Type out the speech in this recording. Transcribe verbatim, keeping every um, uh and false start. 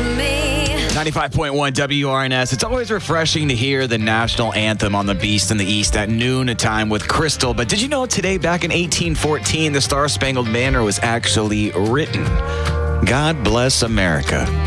to me. ninety-five point one W R N S. It's always refreshing to hear the national anthem on the Beast in the East at noon a time with Crystal. But did you know today, back in eighteen fourteen, the Star Spangled Banner was actually written? God bless America.